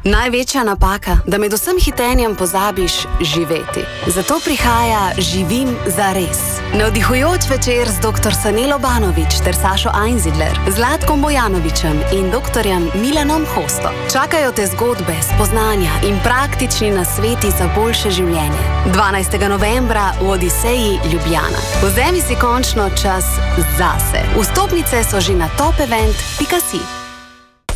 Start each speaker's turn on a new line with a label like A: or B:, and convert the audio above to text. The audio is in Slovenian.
A: Največja napaka, da med vsem hitenjem pozabiš živeti. Zato prihaja Živim zares. Navdihujoč večer z dr. Sanelo Banović ter Sašo Einzidler, Zlatkom Bojanovićem in dr. Milanom Hosto. Čakajo te zgodbe, spoznanja in praktični nasveti za boljše življenje. 12. novembra v Odiseji Ljubljana. Vzemi si končno čas zase. Vstopnice so že na topevent.si.